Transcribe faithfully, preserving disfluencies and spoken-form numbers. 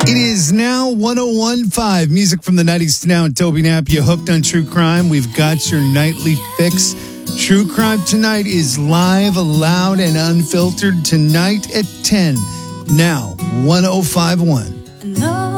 It is now one oh one point five. Music from the nineties to now. And Toby Knapp, you hooked on true crime. We've got your nightly fix. True Crime Tonight is live, loud, and unfiltered tonight at ten. Now, one oh five point one.